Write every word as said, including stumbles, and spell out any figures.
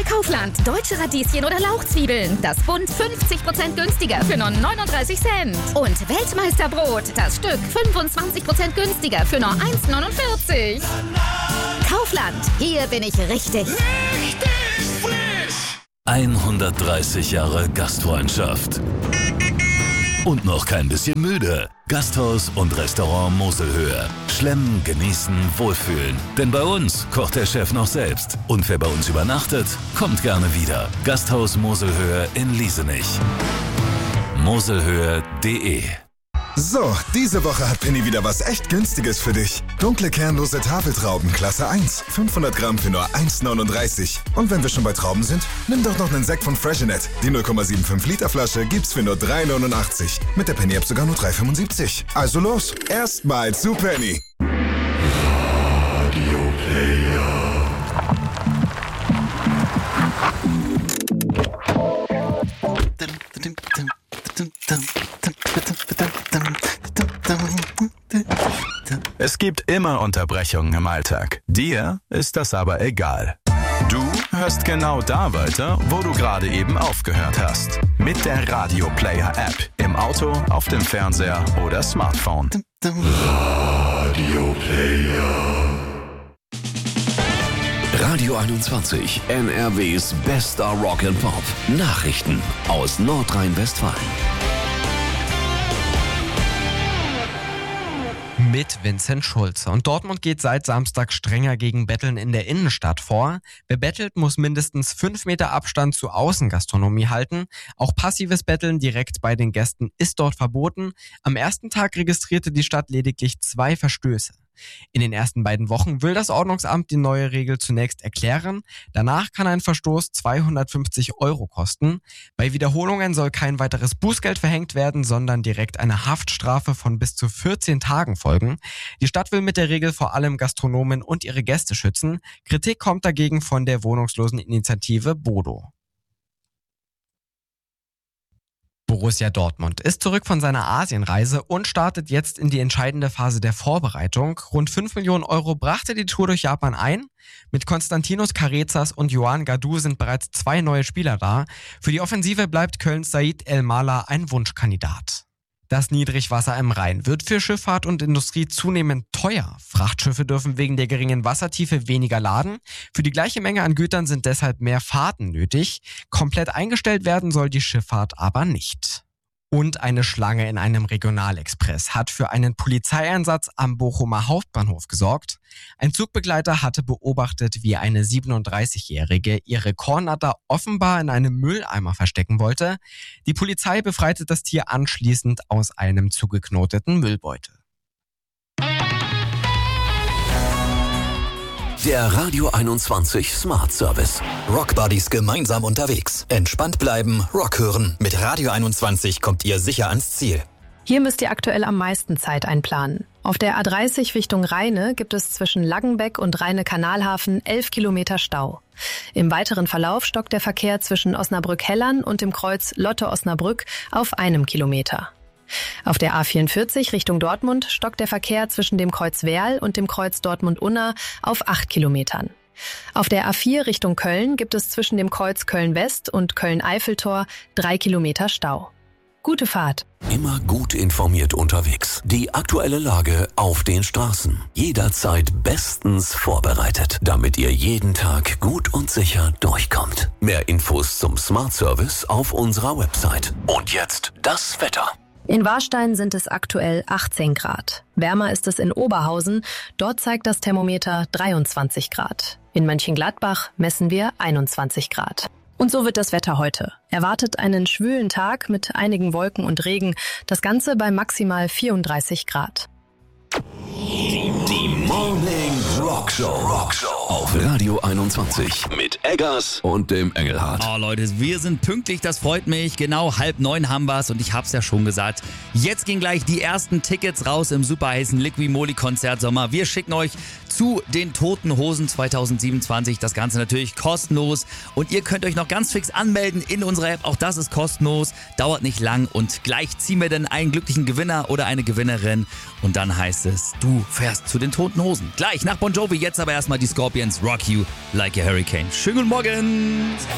Kaufland, deutsche Radieschen oder Lauchzwiebeln. Das Bund fünfzig Prozent günstiger für nur neununddreißig Cent. Und Weltmeisterbrot, das Stück fünfundzwanzig Prozent günstiger für nur eins neunundvierzig. Kaufland, hier bin ich richtig. Richtig frisch! hundertdreißig Jahre Gastfreundschaft. Und noch kein bisschen müde. Gasthaus und Restaurant Moselhöhe. Schlemmen, genießen, wohlfühlen. Denn bei uns kocht der Chef noch selbst. Und wer bei uns übernachtet, kommt gerne wieder. Gasthaus Moselhöhe in Liesenich. moselhöhe punkt de. So, diese Woche hat Penny wieder was echt Günstiges für dich. Dunkle kernlose Tafeltrauben, Klasse eins. fünfhundert Gramm für nur eins neununddreißig. Und wenn wir schon bei Trauben sind, nimm doch noch einen Sekt von Freshenet. Die null Komma fünfundsiebzig Liter Flasche gibt's für nur drei neunundachtzig. Mit der Penny-App sogar nur drei fünfundsiebzig. Also los, erstmal zu Penny. Radio Player. Es gibt immer Unterbrechungen im Alltag. Dir ist das aber egal. Du hörst genau da weiter, wo du gerade eben aufgehört hast. Mit der Radio Player App. Im Auto, auf dem Fernseher oder Smartphone. Radio Player. Radio einundzwanzig, N R Ws bester Rock and Pop. Nachrichten aus Nordrhein-Westfalen. Mit Vincent Schulze. Und Dortmund geht seit Samstag strenger gegen Betteln in der Innenstadt vor. Wer bettelt, muss mindestens fünf Meter Abstand zur Außengastronomie halten. Auch passives Betteln direkt bei den Gästen ist dort verboten. Am ersten Tag registrierte die Stadt lediglich zwei Verstöße. In den ersten beiden Wochen will das Ordnungsamt die neue Regel zunächst erklären. Danach kann ein Verstoß zweihundertfünfzig Euro kosten. Bei Wiederholungen soll kein weiteres Bußgeld verhängt werden, sondern direkt eine Haftstrafe von bis zu vierzehn Tagen folgen. Die Stadt will mit der Regel vor allem Gastronomen und ihre Gäste schützen. Kritik kommt dagegen von der Wohnungsloseninitiative Bodo. Borussia Dortmund ist zurück von seiner Asienreise und startet jetzt in die entscheidende Phase der Vorbereitung. Rund fünf Millionen Euro brachte die Tour durch Japan ein. Mit Konstantinos Carezas und Yoan Gadou sind bereits zwei neue Spieler da. Für die Offensive bleibt Kölns Said El-Mala ein Wunschkandidat. Das Niedrigwasser im Rhein wird für Schifffahrt und Industrie zunehmend teuer. Frachtschiffe dürfen wegen der geringen Wassertiefe weniger laden. Für die gleiche Menge an Gütern sind deshalb mehr Fahrten nötig. Komplett eingestellt werden soll die Schifffahrt aber nicht. Und eine Schlange in einem Regionalexpress hat für einen Polizeieinsatz am Bochumer Hauptbahnhof gesorgt. Ein Zugbegleiter hatte beobachtet, wie eine siebenunddreißigjährige ihre Kornatter offenbar in einem Mülleimer verstecken wollte. Die Polizei befreite das Tier anschließend aus einem zugeknoteten Müllbeutel. Der Radio einundzwanzig Smart Service. Rockbuddies gemeinsam unterwegs. Entspannt bleiben, Rock hören. Mit Radio einundzwanzig kommt ihr sicher ans Ziel. Hier müsst ihr aktuell am meisten Zeit einplanen. Auf der A dreißig Richtung Rheine gibt es zwischen Laggenbeck und Rheine-Kanalhafen elf Kilometer Stau. Im weiteren Verlauf stockt der Verkehr zwischen Osnabrück-Hellern und dem Kreuz Lotte-Osnabrück auf einem Kilometer. Auf der A vierundvierzig Richtung Dortmund stockt der Verkehr zwischen dem Kreuz Werl und dem Kreuz Dortmund-Unna auf acht Kilometern. Auf der A vier Richtung Köln gibt es zwischen dem Kreuz Köln-West und Köln-Eiffeltor drei Kilometer Stau. Gute Fahrt. Immer gut informiert unterwegs. Die aktuelle Lage auf den Straßen. Jederzeit bestens vorbereitet, damit ihr jeden Tag gut und sicher durchkommt. Mehr Infos zum Smart Service auf unserer Website. Und jetzt das Wetter. In Warstein sind es aktuell achtzehn Grad. Wärmer ist es in Oberhausen. Dort zeigt das Thermometer dreiundzwanzig Grad. In Mönchengladbach messen wir einundzwanzig Grad. Und so wird das Wetter heute. Erwartet einen schwülen Tag mit einigen Wolken und Regen. Das Ganze bei maximal vierunddreißig Grad. Die Morning Rock Show. Rock Show auf Radio einundzwanzig mit Eggers und dem Engelhardt. Oh Leute, wir sind pünktlich, das freut mich. Genau halb neun haben wir's und ich hab's ja schon gesagt. Jetzt gehen gleich die ersten Tickets raus im super heißen Liqui-Moly Konzert Sommer. Wir schicken euch zu den Toten Hosen zwanzig siebenundzwanzig. Das Ganze natürlich kostenlos und ihr könnt euch noch ganz fix anmelden in unserer App. Auch das ist kostenlos, dauert nicht lang und gleich ziehen wir dann einen glücklichen Gewinner oder eine Gewinnerin und dann heißt es, du fährst zu den Toten Hosen. Gleich nach Bon Jovi. Jovi, jetzt aber erstmal die Scorpions, Rock You Like a Hurricane. Schönen guten Morgen!